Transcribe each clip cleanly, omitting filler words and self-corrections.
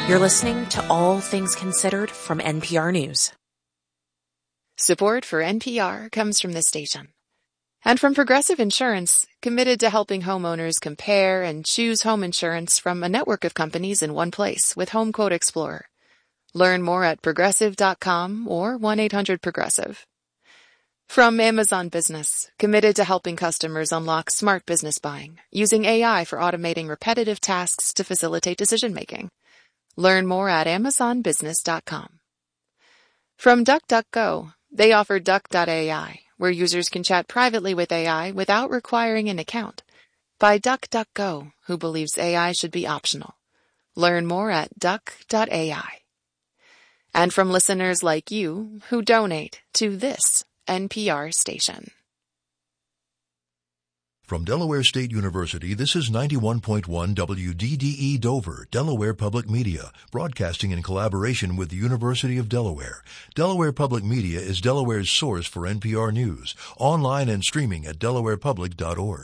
You're listening to All Things Considered from NPR News. Support for NPR comes from this station. And from Progressive Insurance, committed to helping homeowners compare and choose home insurance from a network of companies in one place with Home Quote Explorer. Learn more at progressive.com or 1-800-PROGRESSIVE. From Amazon Business, committed to helping customers unlock smart business buying, using AI for automating repetitive tasks to facilitate decision-making. Learn more at amazonbusiness.com. From DuckDuckGo, they offer Duck.ai, where users can chat privately with AI without requiring an account. By DuckDuckGo, who believes AI should be optional. Learn more at Duck.ai. And from listeners like you who donate to this NPR station. From Delaware State University, this is 91.1 WDDE Dover, Delaware Public Media, broadcasting in collaboration with the University of Delaware. Delaware Public Media is Delaware's source for NPR News, online and streaming at delawarepublic.org.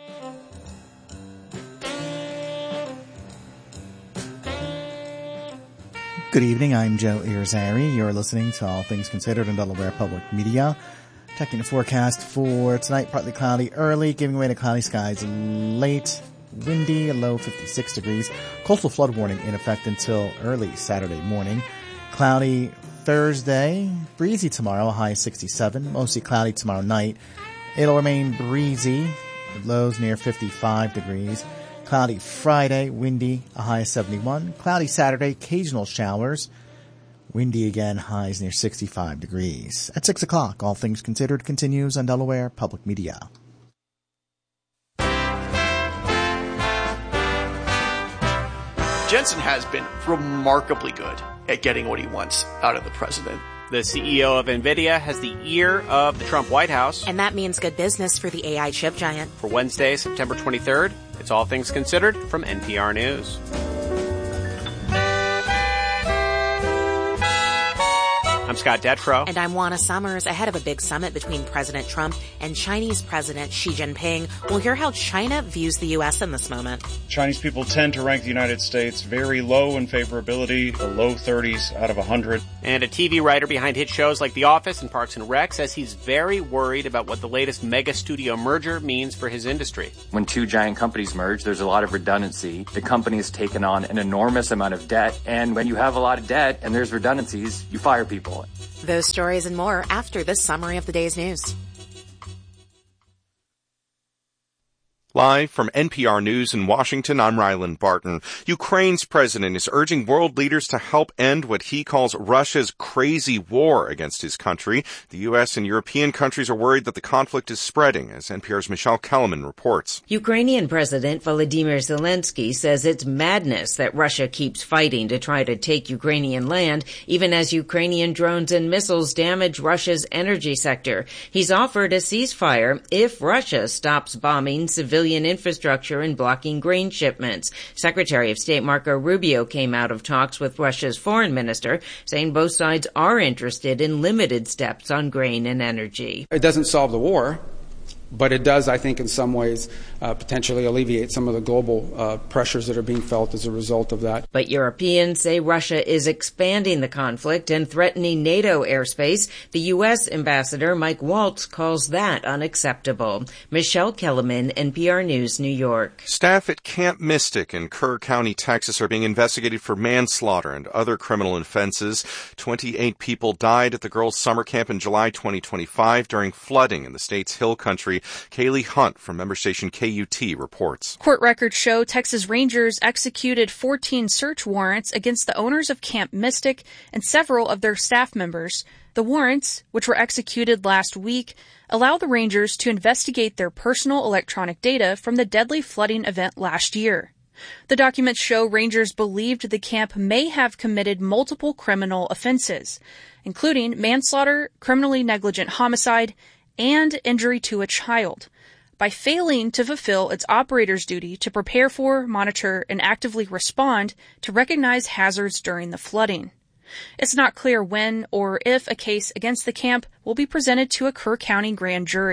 Good evening, I'm Joe Irizarry. You're listening to All Things Considered on Delaware Public Media. Checking the forecast for tonight, partly cloudy early, giving way to cloudy skies late, windy, a low 56 degrees. Coastal flood warning in effect until early Saturday morning. Cloudy Thursday, breezy tomorrow, a high 67. Mostly cloudy tomorrow night. It'll remain breezy, lows near 55 degrees. Cloudy Friday, windy, a high of 71. Cloudy Saturday, occasional showers. Windy again, highs near 65 degrees. At 6 o'clock, All Things Considered continues on Delaware Public Media. Jensen has been remarkably good at getting what he wants out of the president. The CEO of NVIDIA has the ear of the Trump White House. And that means good business for the AI chip giant. For Wednesday, September 23rd, it's All Things Considered from NPR News. I'm Scott Detrow. And I'm Juana Summers. Ahead of a big summit between President Trump and Chinese President Xi Jinping, we'll hear how China views the U.S. in this moment. Chinese people tend to rank the United States very low in favorability, the low 30s out of 100. And a TV writer behind hit shows like The Office and Parks and Rec says he's very worried about what the latest mega studio merger means for his industry. When two giant companies merge, there's a lot of redundancy. The company has taken on an enormous amount of debt, and when you have a lot of debt and there's redundancies, you fire people. Those stories and more after this summary of the day's news. Live from NPR News in Washington, I'm Ryland Barton. Ukraine's president is urging world leaders to help end what he calls Russia's crazy war against his country. The U.S. and European countries are worried that the conflict is spreading, as NPR's Michelle Kellerman reports. Ukrainian President Volodymyr Zelensky says it's madness that Russia keeps fighting to try to take Ukrainian land, even as Ukrainian drones and missiles damage Russia's energy sector. He's offered a ceasefire if Russia stops bombing civilian infrastructure and blocking grain shipments. Secretary of State Marco Rubio came out of talks with Russia's foreign minister, saying both sides are interested in limited steps on grain and energy. It doesn't solve the war, but it does, I think, in some ways, potentially alleviate some of the global pressures that are being felt as a result of that. But Europeans say Russia is expanding the conflict and threatening NATO airspace. The U.S. Ambassador Mike Waltz calls that unacceptable. Michelle Kellerman, NPR News, New York. Staff at Camp Mystic in Kerr County, Texas, are being investigated for manslaughter and other criminal offenses. 28 people died at the girls' summer camp in July 2025 during flooding in the state's hill country. Kaylee Hunt from member station KUT reports. Court records show Texas Rangers executed 14 search warrants against the owners of Camp Mystic and several of their staff members. The warrants, which were executed last week, allow the Rangers to investigate their personal electronic data from the deadly flooding event last year. The documents show Rangers believed the camp may have committed multiple criminal offenses, including manslaughter, criminally negligent homicide, and injury to a child, by failing to fulfill its operator's duty to prepare for, monitor, and actively respond to recognize hazards during the flooding. It's not clear when or if a case against the camp will be presented to a Kerr County grand jury.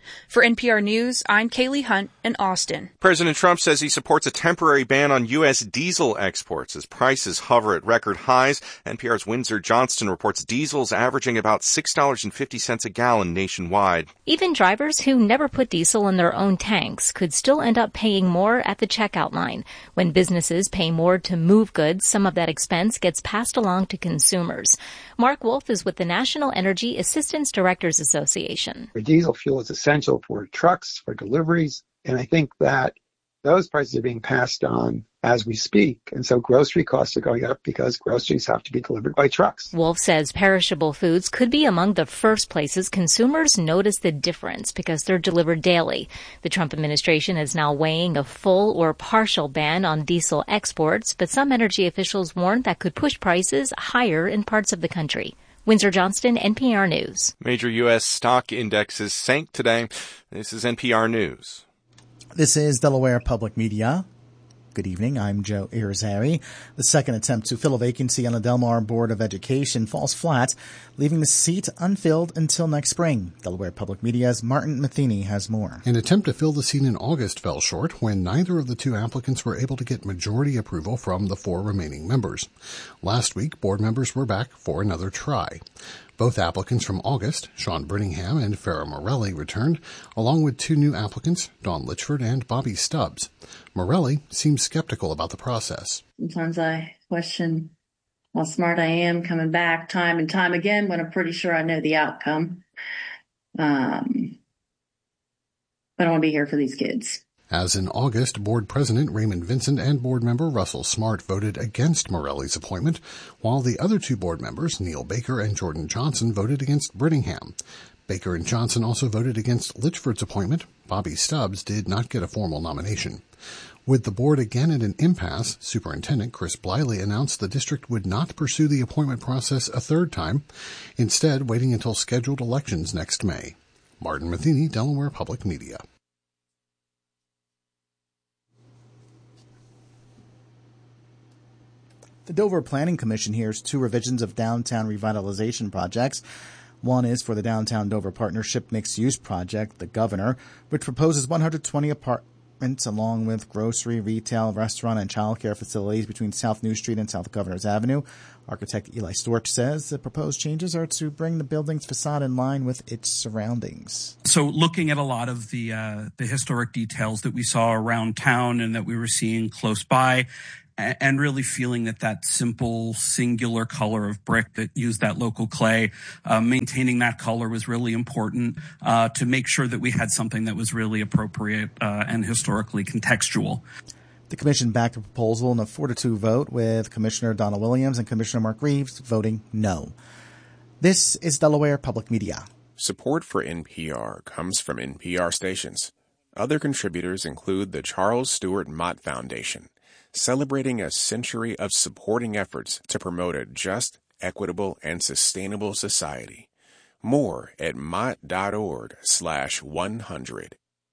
For NPR News, I'm Kaylee Hunt in Austin. President Trump says he supports a temporary ban on U.S. diesel exports as prices hover at record highs. NPR's Windsor Johnston reports diesel's averaging about $6.50 a gallon nationwide. Even drivers who never put diesel in their own tanks could still end up paying more at the checkout line. When businesses pay more to move goods, some of that expense gets passed along to consumers. Mark Wolf is with the National Energy Assistance Directors Association. Diesel fuel is essential for trucks, for deliveries, and I think that those prices are being passed on as we speak. And so grocery costs are going up because groceries have to be delivered by trucks. Wolf says perishable foods could be among the first places consumers notice the difference because they're delivered daily. The Trump administration is now weighing a full or partial ban on diesel exports, but some energy officials warn that could push prices higher in parts of the country. Windsor Johnston, NPR News. Major U.S. stock indexes sank today. This is NPR News. This is Delaware Public Media. Good evening. I'm Joe Irizarry. The second attempt to fill a vacancy on the Del Mar Board of Education falls flat, leaving the seat unfilled until next spring. Delaware Public Media's Martin Matheny has more. An attempt to fill the seat in August fell short when neither of the two applicants were able to get majority approval from the 4 remaining members. Last week, board members were back for another try. Both applicants from August, Sean Brittingham and Farrah Morelli, returned, along with 2 new applicants, Dawn Litchford and Bobby Stubbs. Morelli seems skeptical about the process. Sometimes I question how smart I am coming back time and time again when I'm pretty sure I know the outcome. But I want to be here for these kids. As in August, board president Raymond Vincent and board member Russell Smart voted against Morelli's appointment, while the other 2 board members, Neil Baker and Jordan Johnson, voted against Brittingham. Baker and Johnson also voted against Litchford's appointment. Bobby Stubbs did not get a formal nomination. With the board again at an impasse, Superintendent Chris Bliley announced the district would not pursue the appointment process a third time, instead waiting until scheduled elections next May. Martin Matheny, Delaware Public Media. The Dover Planning Commission hears 2 revisions of downtown revitalization projects. One is for the Downtown Dover Partnership Mixed-Use Project, The Governor, which proposes 120 apartments along with grocery, retail, restaurant, and childcare facilities between South New Street and South Governors Avenue. Architect Eli Storch says the proposed changes are to bring the building's facade in line with its surroundings. So looking at a lot of the historic details that we saw around town and that we were seeing close by, and really feeling that simple singular color of brick that used that local clay, maintaining that color was really important to make sure that we had something that was really appropriate and historically contextual. The commission backed the proposal in a 4-2 vote, with Commissioner Donna Williams and Commissioner Mark Reeves voting no. This is Delaware Public Media. Support for NPR comes from NPR stations. Other contributors include the Charles Stewart Mott Foundation, celebrating a century of supporting efforts to promote a just, equitable, and sustainable society. More at mott.org/100.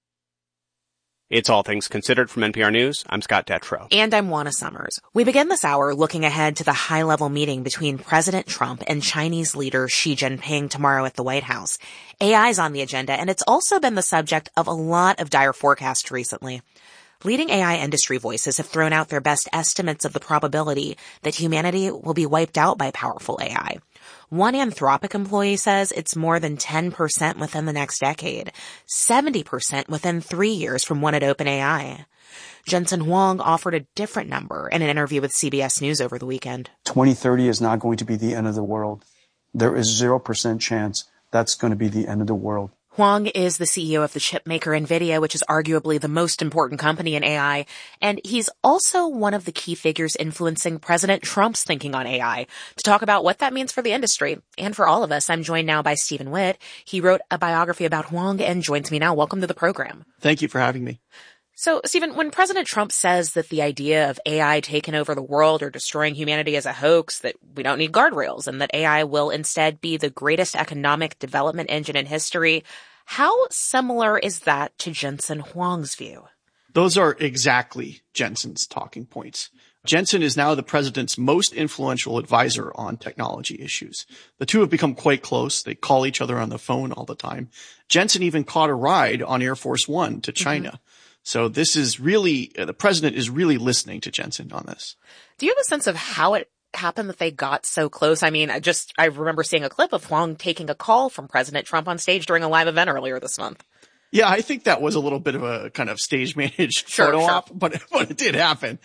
It's All Things Considered from NPR News. I'm Scott Detrow. And I'm Juana Summers. We begin this hour looking ahead to the high-level meeting between President Trump and Chinese leader Xi Jinping tomorrow at the White House. AI is on the agenda, and it's also been the subject of a lot of dire forecasts recently. Leading AI industry voices have thrown out their best estimates of the probability that humanity will be wiped out by powerful AI. One Anthropic employee says it's more than 10% within the next decade, 70% within 3 years from one at OpenAI. Jensen Huang offered a different number in an interview with CBS News over the weekend. 2030 is not going to be the end of the world. There is 0% chance that's going to be the end of the world. Huang is the CEO of the chipmaker NVIDIA, which is arguably the most important company in AI, and he's also one of the key figures influencing President Trump's thinking on AI. To talk about what that means for the industry and for all of us, I'm joined now by Stephen Witt. He wrote a biography about Huang and joins me now. Welcome to the program. Thank you for having me. So, Stephen, when President Trump says that the idea of AI taking over the world or destroying humanity is a hoax, that we don't need guardrails, and that AI will instead be the greatest economic development engine in history, how similar is that to Jensen Huang's view? Those are exactly Jensen's talking points. Jensen is now the president's most influential advisor on technology issues. The two have become quite close. They call each other on the phone all the time. Jensen even caught a ride on Air Force One to China. Mm-hmm. So this is really, the president is really listening to Jensen on this. Do you have a sense of how it happened that they got so close? I mean, I remember seeing a clip of Huang taking a call from President Trump on stage during a live event earlier this month. Yeah, I think that was a little bit of a kind of stage managed photo op, but it did happen.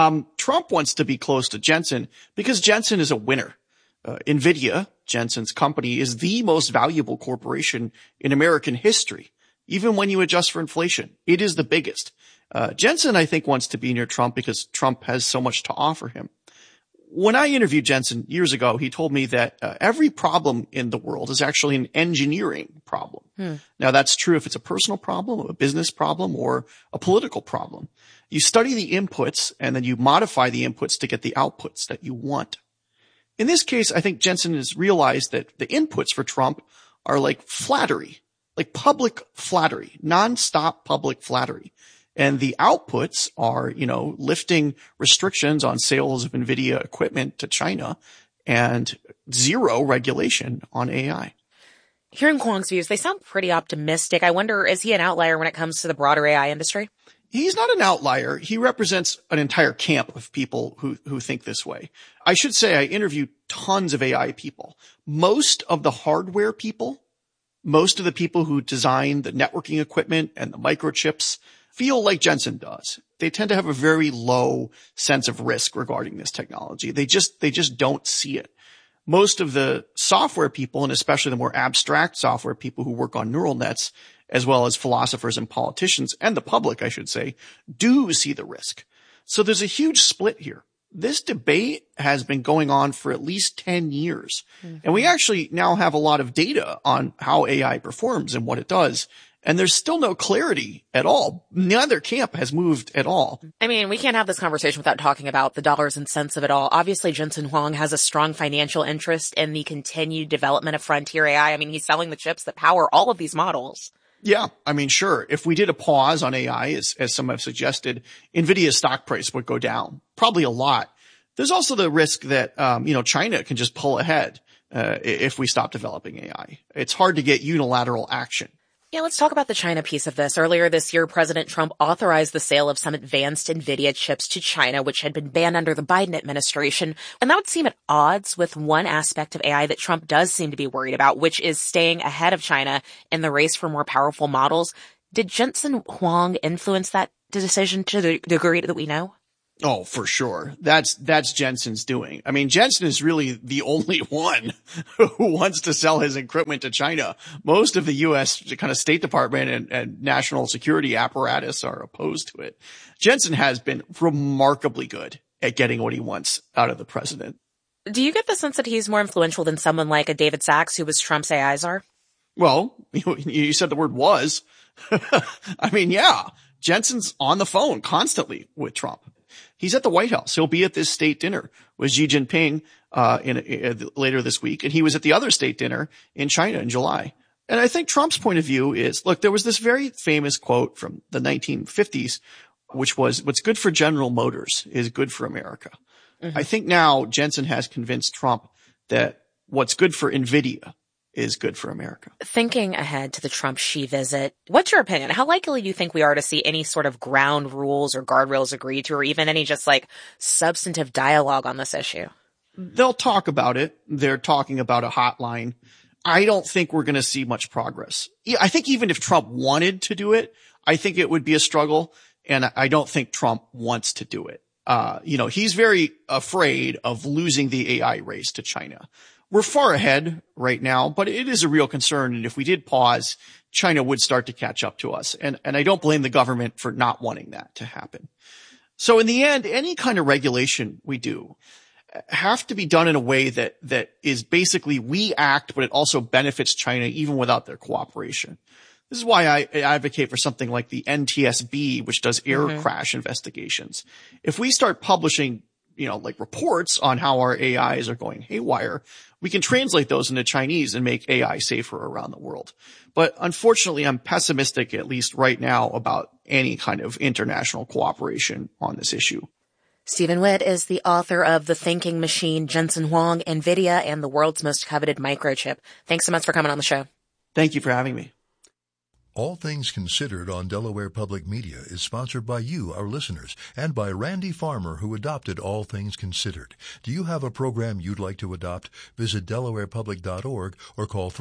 Trump wants to be close to Jensen because Jensen is a winner. NVIDIA, Jensen's company, is the most valuable corporation in American history. Even when you adjust for inflation, it is the biggest. Jensen, I think, wants to be near Trump because Trump has so much to offer him. When I interviewed Jensen years ago, he told me that every problem in the world is actually an engineering problem. Now, that's true if it's a personal problem, a business problem, or a political problem. You study the inputs, and then you modify the inputs to get the outputs that you want. In this case, I think Jensen has realized that the inputs for Trump are like flattery, like public flattery, nonstop public flattery. And the outputs are, lifting restrictions on sales of NVIDIA equipment to China and zero regulation on AI. Hearing Huang's views, they sound pretty optimistic. I wonder, is he an outlier when it comes to the broader AI industry? He's not an outlier. He represents an entire camp of people who think this way. I should say I interviewed tons of AI people. Most of the hardware people, most of the people who design the networking equipment and the microchips feel like Jensen does. They tend to have a very low sense of risk regarding this technology. They just don't see it. Most of the software people, and especially the more abstract software people who work on neural nets, as well as philosophers and politicians, and the public, I should say, do see the risk. So there's a huge split here. This debate has been going on for at least 10 years. Mm-hmm. And we actually now have a lot of data on how AI performs and what it does. And there's still no clarity at all. Neither camp has moved at all. I mean, we can't have this conversation without talking about the dollars and cents of it all. Obviously, Jensen Huang has a strong financial interest in the continued development of frontier AI. I mean, he's selling the chips that power all of these models. Yeah, I mean, sure. If we did a pause on AI, as some have suggested, NVIDIA's stock price would go down, probably a lot. There's also the risk that, China can just pull ahead if we stop developing AI. It's hard to get unilateral action. Yeah, let's talk about the China piece of this. Earlier this year, President Trump authorized the sale of some advanced NVIDIA chips to China, which had been banned under the Biden administration. And that would seem at odds with one aspect of AI that Trump does seem to be worried about, which is staying ahead of China in the race for more powerful models. Did Jensen Huang influence that decision to the degree that we know? Oh, for sure. That's Jensen's doing. I mean, Jensen is really the only one who wants to sell his equipment to China. Most of the U.S. kind of State Department and national security apparatus are opposed to it. Jensen has been remarkably good at getting what he wants out of the president. Do you get the sense that he's more influential than someone like a David Sachs, who was Trump's AI czar? Well, you said the word was. I mean, yeah, Jensen's on the phone constantly with Trump. He's at the White House. He'll be at this state dinner with Xi Jinping later this week, and he was at the other state dinner in China in July. And I think Trump's point of view is, look, there was this very famous quote from the 1950s, which was, "What's good for General Motors is good for America." Mm-hmm. I think now Jensen has convinced Trump that what's good for NVIDIA is good for America. Thinking ahead to the Trump-Xi visit, what's your opinion? How likely do you think we are to see any sort of ground rules or guardrails agreed to, or even any just substantive dialogue on this issue? They'll talk about it. They're talking about a hotline. I don't think we're going to see much progress. I think even if Trump wanted to do it, I think it would be a struggle. And I don't think Trump wants to do it. He's very afraid of losing the AI race to China. We're far ahead right now, but it is a real concern. And if we did pause, China would start to catch up to us. And I don't blame the government for not wanting that to happen. So in the end, any kind of regulation we do have to be done in a way that is basically we act, but it also benefits China even without their cooperation. This is why I advocate for something like the NTSB, which does air crash investigations. If we start publishing reports on how our AIs are going haywire, we can translate those into Chinese and make AI safer around the world. But unfortunately, I'm pessimistic, at least right now, about any kind of international cooperation on this issue. Stephen Witt is the author of The Thinking Machine, Jensen Huang, NVIDIA, and the World's Most Coveted Microchip. Thanks so much for coming on the show. Thank you for having me. All Things Considered on Delaware Public Media is sponsored by you, our listeners, and by Randy Farmer, who adopted All Things Considered. Do you have a program you'd like to adopt? Visit DelawarePublic.org or call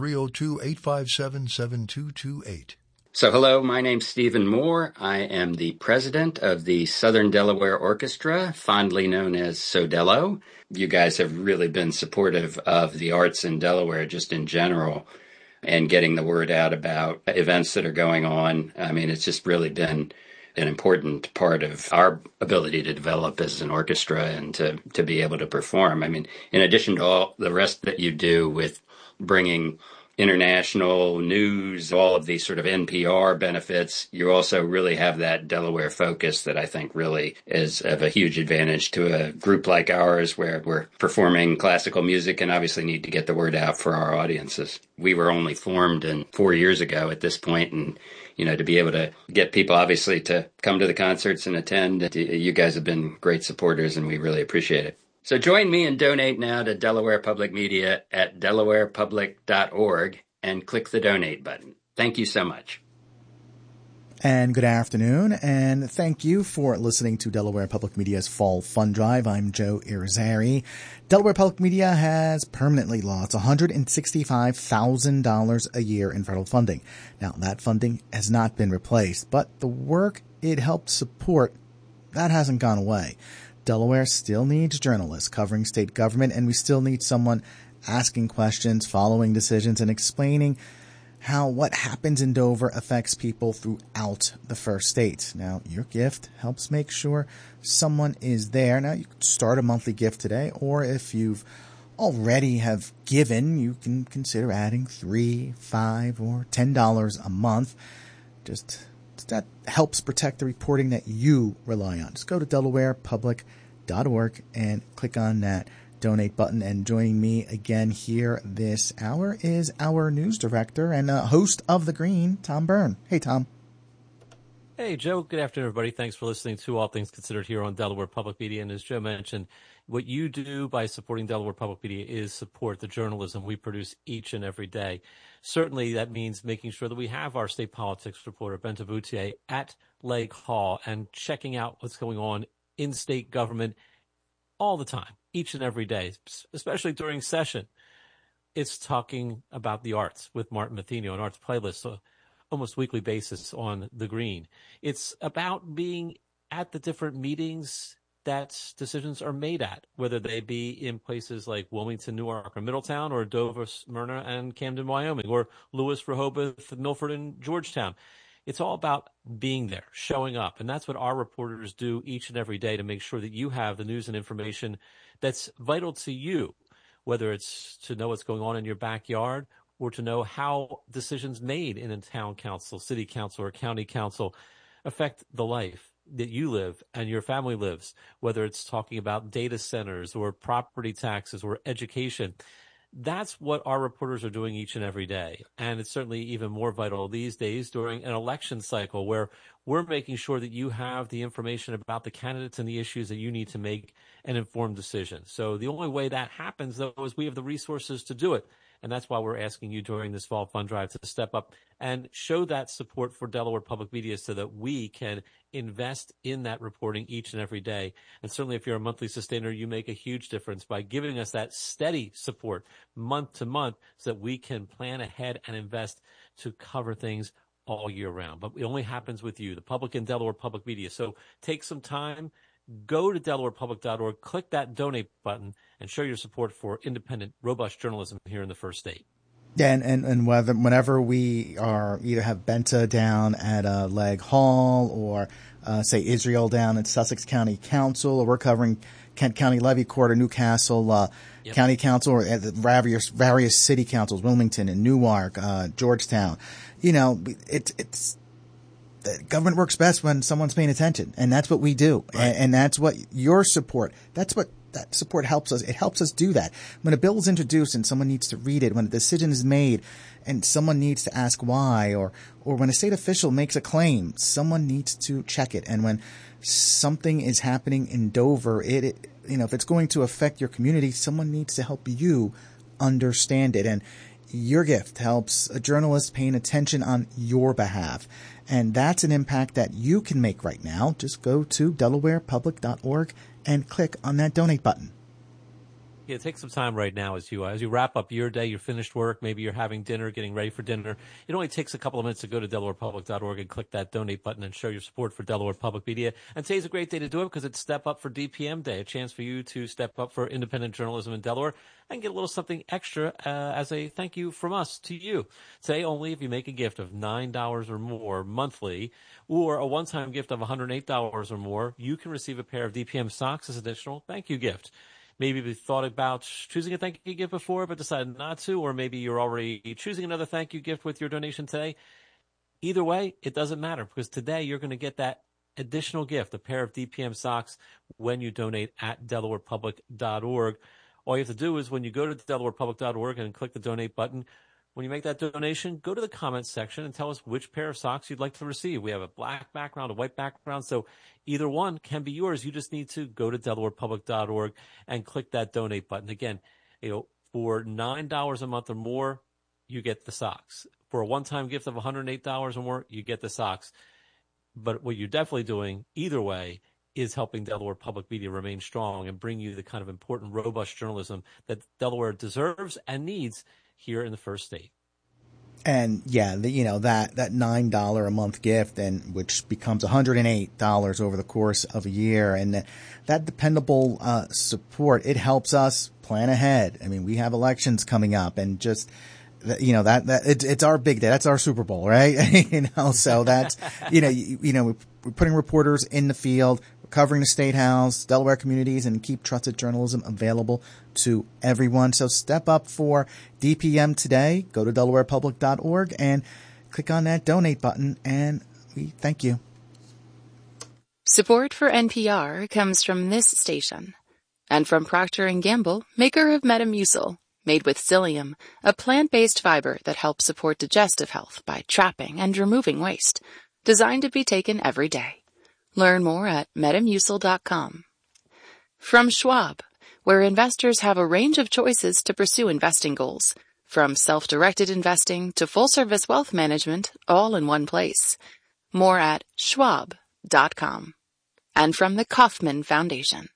302-857-7228. So hello, my name's Stephen Moore. I am the president of the Southern Delaware Orchestra, fondly known as SODELO. You guys have really been supportive of the arts in Delaware just in general and getting the word out about events that are going on. I mean, it's just really been an important part of our ability to develop as an orchestra and to be able to perform. I mean, in addition to all the rest that you do with bringing international news, all of these sort of NPR benefits, you also really have that Delaware focus that I think really is of a huge advantage to a group like ours where we're performing classical music and obviously need to get the word out for our audiences. We were only formed 4 years ago at this point, and to be able to get people obviously to come to the concerts and attend, you guys have been great supporters and we really appreciate it. So join me and donate now to Delaware Public Media at delawarepublic.org and click the donate button. Thank you so much. And good afternoon, and thank you for listening to Delaware Public Media's Fall Fund Drive. I'm Joe Irizarry. Delaware Public Media has permanently lost $165,000 a year in federal funding. Now, that funding has not been replaced, but the work it helped support, that hasn't gone away. Delaware still needs journalists covering state government, and we still need someone asking questions, following decisions, and explaining how what happens in Dover affects people throughout the first state. Now, your gift helps make sure someone is there. Now, you can start a monthly gift today, or if you've already have given, you can consider adding $3, $5, or $10 a month. That helps protect the reporting that you rely on. Just go to DelawarePublic.org and click on that donate button. And joining me again here this hour is our news director and host of The Green, Tom Byrne. Hey, Tom. Hey, Joe. Good afternoon, everybody. Thanks for listening to All Things Considered here on Delaware Public Media. And as Joe mentioned, what you do by supporting Delaware Public Media is support the journalism we produce each and every day. Certainly, that means making sure that we have our state politics reporter, Benta Boutier, at Legg Hall and checking out what's going on in state government all the time, each and every day, especially during session. It's talking about the arts with Martin Matheny on Arts Playlist, almost weekly basis on The Green. It's about being at the different meetings that decisions are made at, whether they be in places like Wilmington, Newark, or Middletown, or Dover, Smyrna, and Camden, Wyoming, or Lewis, Rehoboth, Milford, and Georgetown. It's all about being there, showing up. And that's what our reporters do each and every day to make sure that you have the news and information that's vital to you, whether it's to know what's going on in your backyard or to know how decisions made in a town council, city council, or county council affect the life that you live and your family lives, whether it's talking about data centers or property taxes or education. That's what our reporters are doing each and every day. And it's certainly even more vital these days during an election cycle where we're making sure that you have the information about the candidates and the issues that you need to make an informed decision. So the only way that happens, though, is we have the resources to do it. And that's why we're asking you during this Fall Fund Drive to step up and show that support for Delaware Public Media so that we can invest in that reporting each and every day. And certainly if you're a monthly sustainer, you make a huge difference by giving us that steady support month to month so that we can plan ahead and invest to cover things all year round. But it only happens with you, the public and Delaware Public Media. So take some time. Go to DelawarePublic.org, click that donate button, and show your support for independent, robust journalism here in the first state. Yeah, and whenever we are either have Benta down at Legg Hall or say Israel down at Sussex County Council, or we're covering Kent County Levy Court or Newcastle County Council, or at the various city councils, Wilmington and Newark, Georgetown, it's government works best when someone's paying attention, and that's what we do. Right. And that's what your support, that's what that support helps us. It helps us do that. When a bill is introduced and someone needs to read it, when a decision is made and someone needs to ask why, or when a state official makes a claim, someone needs to check it. And when something is happening in Dover, if it's going to affect your community, someone needs to help you understand it. And your gift helps a journalist paying attention on your behalf. And that's an impact that you can make right now. Just go to DelawarePublic.org and click on that donate button. Yeah, take some time right now as you wrap up your day, you're finished work, maybe you're having dinner, getting ready for dinner. It only takes a couple of minutes to go to DelawarePublic.org and click that donate button and show your support for Delaware Public Media. And today's a great day to do it because it's Step Up for DPM Day, a chance for you to step up for independent journalism in Delaware and get a little something extra as a thank you from us to you. Today, only if you make a gift of $9 or more monthly or a one-time gift of $108 or more, you can receive a pair of DPM socks as an additional thank you gift. Maybe you've thought about choosing a thank you gift before but decided not to, or maybe you're already choosing another thank you gift with your donation today. Either way, it doesn't matter because today you're going to get that additional gift, a pair of DPM socks, when you donate at DelawarePublic.org. All you have to do is when you go to DelawarePublic.org and click the donate button, when you make that donation, go to the comments section and tell us which pair of socks you'd like to receive. We have a black background, a white background, so either one can be yours. You just need to go to DelawarePublic.org and click that donate button. Again, for $9 a month or more, you get the socks. For a one-time gift of $108 or more, you get the socks. But what you're definitely doing, either way, is helping Delaware Public Media remain strong and bring you the kind of important, robust journalism that Delaware deserves and needs here in the first state. And yeah, that $9 a month gift, and which becomes $108 over the course of a year, and that dependable support, it helps us plan ahead. I mean, we have elections coming up, and just it's our big day. That's our Super Bowl, right? So that's we're putting reporters in the field, covering the State House, Delaware communities, and keep trusted journalism available to everyone. So step up for DPM today. Go to DelawarePublic.org and click on that donate button, and we thank you. Support for NPR comes from this station and from Procter & Gamble, maker of Metamucil, made with psyllium, a plant-based fiber that helps support digestive health by trapping and removing waste, designed to be taken every day. Learn more at Metamucil.com. From Schwab, where investors have a range of choices to pursue investing goals, from self-directed investing to full-service wealth management, all in one place. More at Schwab.com. And from the Kauffman Foundation.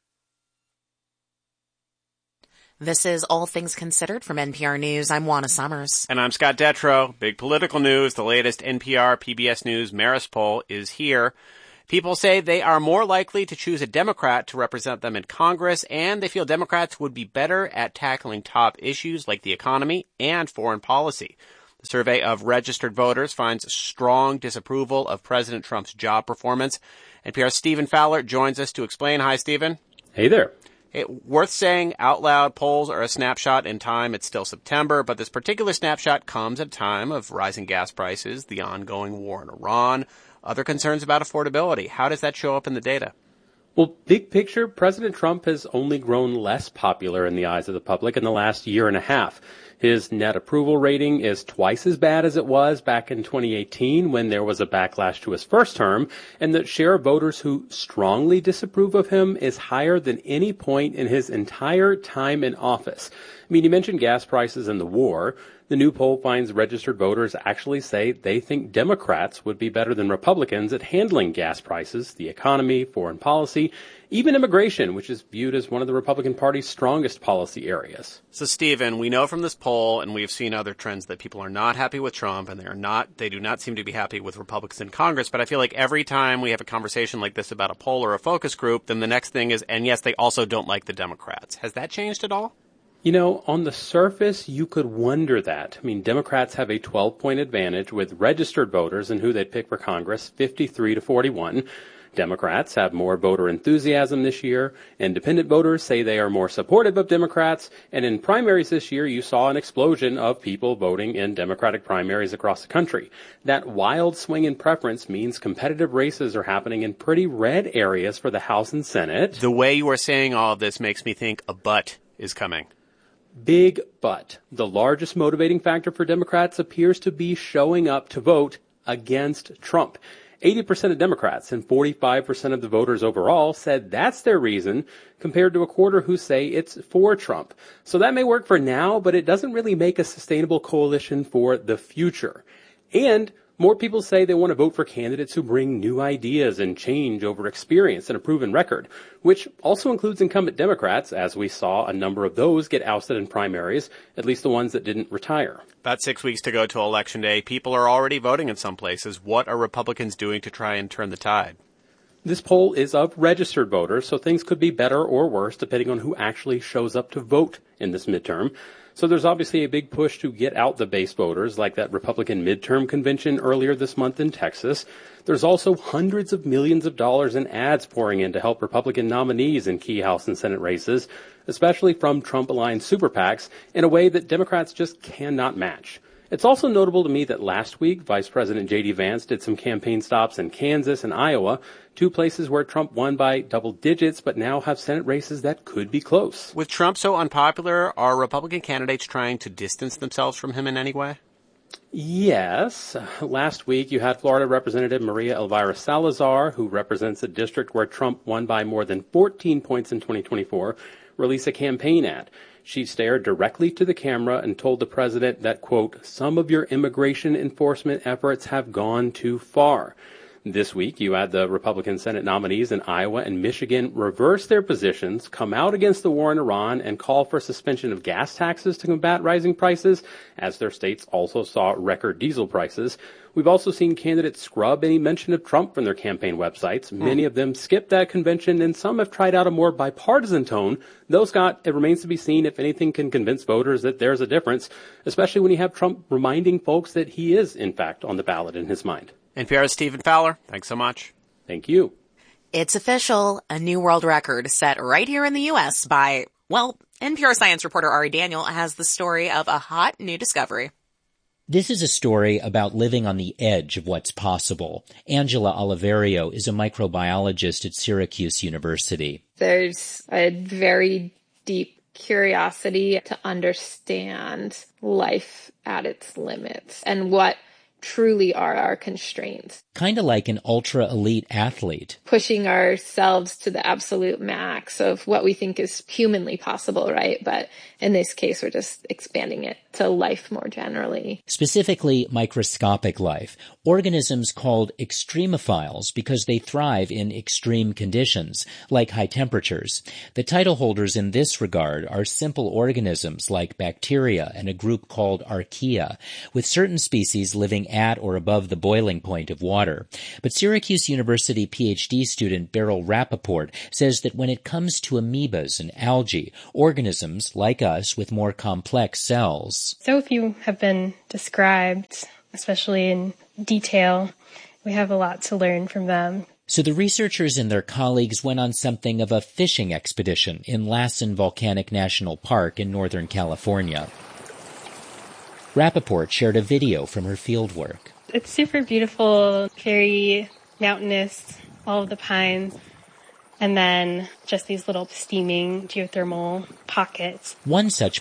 This is All Things Considered from NPR News. I'm Juana Summers. And I'm Scott Detrow. Big political news. The latest NPR PBS News Marist poll is here. People say they are more likely to choose a Democrat to represent them in Congress, and they feel Democrats would be better at tackling top issues like the economy and foreign policy. The survey of registered voters finds strong disapproval of President Trump's job performance. NPR's Stephen Fowler joins us to explain. Hi, Stephen. Hey there. Worth saying out loud, polls are a snapshot in time. It's still September, but this particular snapshot comes at a time of rising gas prices, the ongoing war in Iran, other concerns about affordability. How does that show up in the data? Well, big picture, President Trump has only grown less popular in the eyes of the public in the last year and a half. His net approval rating is twice as bad as it was back in 2018 when there was a backlash to his first term, and the share of voters who strongly disapprove of him is higher than any point in his entire time in office. I mean, you mentioned gas prices and the war. The new poll finds registered voters actually say they think Democrats would be better than Republicans at handling gas prices, the economy, foreign policy, even immigration, which is viewed as one of the Republican Party's strongest policy areas. So, Stephen, we know from this poll, and we've seen other trends, that people are not happy with Trump, and they do not seem to be happy with Republicans in Congress. But I feel like every time we have a conversation like this about a poll or a focus group, then the next thing is, and yes, they also don't like the Democrats. Has that changed at all? You know, on the surface, you could wonder that. I mean, Democrats have a 12-point advantage with registered voters and who they'd pick for Congress, 53-41. Democrats have more voter enthusiasm this year. Independent voters say they are more supportive of Democrats. And in primaries this year, you saw an explosion of people voting in Democratic primaries across the country. That wild swing in preference means competitive races are happening in pretty red areas for the House and Senate. The way you are saying all of this makes me think a but is coming. Big but. The largest motivating factor for Democrats appears to be showing up to vote against Trump. 80% of Democrats and 45% of the voters overall said that's their reason, compared to a quarter who say it's for Trump. So that may work for now, but it doesn't really make a sustainable coalition for the future. And more people say they want to vote for candidates who bring new ideas and change over experience and a proven record, which also includes incumbent Democrats, as we saw a number of those get ousted in primaries, at least the ones that didn't retire. About 6 weeks to go to Election Day. People are already voting in some places. What are Republicans doing to try and turn the tide? This poll is of registered voters, so things could be better or worse depending on who actually shows up to vote in this midterm. So there's obviously a big push to get out the base voters, like that Republican midterm convention earlier this month in Texas. There's also hundreds of millions of dollars in ads pouring in to help Republican nominees in key House and Senate races, especially from Trump-aligned super PACs, in a way that Democrats just cannot match. It's also notable to me that last week, Vice President J.D. Vance did some campaign stops in Kansas and Iowa, two places where Trump won by double digits, but now have Senate races that could be close. With Trump so unpopular, are Republican candidates trying to distance themselves from him in any way? Yes. Last week, you had Florida Representative Maria Elvira Salazar, who represents a district where Trump won by more than 14 points in 2024, release a campaign ad. She stared directly to the camera and told the president that, quote, some of your immigration enforcement efforts have gone too far. This week, you had the Republican Senate nominees in Iowa and Michigan reverse their positions, come out against the war in Iran, and call for suspension of gas taxes to combat rising prices, as their states also saw record diesel prices. We've also seen candidates scrub any mention of Trump from their campaign websites. Many of them skipped that convention, and some have tried out a more bipartisan tone. Though, Scott, it remains to be seen if anything can convince voters that there's a difference, especially when you have Trump reminding folks that he is, in fact, on the ballot in his mind. NPR's Stephen Fowler, thanks so much. Thank you. It's official. A new world record set right here in the U.S. by, well, NPR science reporter Ari Daniel has the story of a hot new discovery. This is a story about living on the edge of what's possible. Angela Oliverio is a microbiologist at Syracuse University. There's a very deep curiosity to understand life at its limits and what truly are our constraints. Kind of like an ultra-elite athlete. Pushing ourselves to the absolute max of what we think is humanly possible, right? But in this case, we're just expanding it to life more generally. Specifically, microscopic life. Organisms called extremophiles because they thrive in extreme conditions, like high temperatures. The title holders in this regard are simple organisms like bacteria and a group called archaea, with certain species living at or above the boiling point of water. But Syracuse University PhD student Beryl Rappaport says that when it comes to amoebas and algae, organisms like us with more complex cells. So few have been described, especially in detail. We have a lot to learn from them. So the researchers and their colleagues went on something of a fishing expedition in Lassen Volcanic National Park in Northern California. Rappaport shared a video from her fieldwork. It's super beautiful, very mountainous, all of the pines, and then just these little steaming geothermal pockets. One such